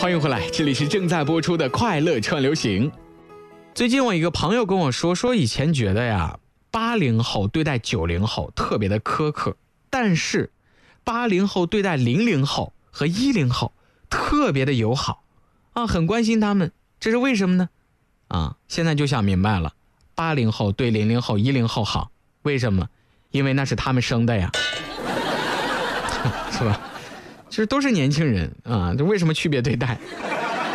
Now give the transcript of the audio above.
欢迎回来，这里是正在播出的快乐串流行。最近我一个朋友跟我说以前觉得呀，80后对待90后特别的苛刻，但是80后对待00后和10后特别的友好啊，很关心他们，这是为什么呢？啊，现在就想明白了，80后对00后、10后好，为什么？因为那是他们生的呀，是吧？其实都是年轻人啊，这为什么区别对待？